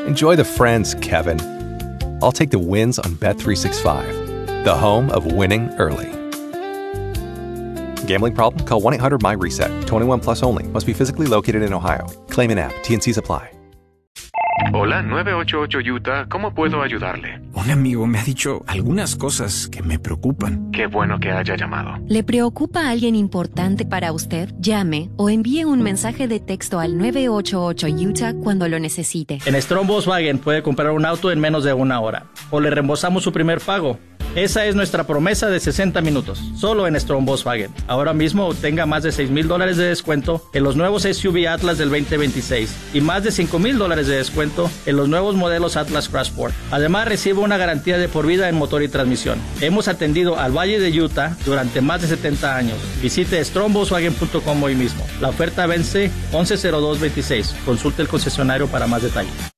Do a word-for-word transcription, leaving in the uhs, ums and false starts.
Enjoy the friends, Kevin. I'll take the wins on Bet three sixty-five, the home of winning early. Gambling problem? Call one eight hundred M Y reset. twenty-one plus only. Must be physically located in Ohio. Claim in app. T N Cs apply. Hola, nueve ocho ocho Utah. ¿Cómo puedo ayudarle? Un amigo me ha dicho algunas cosas que me preocupan. Qué bueno que haya llamado. ¿Le preocupa alguien importante para usted? Llame o envíe un mensaje de texto al nueve ocho ocho Utah cuando lo necesite. En Strong Volkswagen puede comprar un auto en menos de una hora. O le reembolsamos su primer pago. Esa es nuestra promesa de sesenta minutos, solo en Strong Volkswagen. Ahora mismo obtenga más de seis mil dólares de descuento en los nuevos S U V Atlas del veinte veintiséis y más de cinco mil dólares de descuento en los nuevos modelos Atlas Crossport. Además, recibe una garantía de por vida en motor y transmisión. Hemos atendido al Valle de Utah durante más de setenta años. Visite strong volkswagen punto com hoy mismo. La oferta vence once cero dos veintiséis. Consulte el concesionario para más detalles.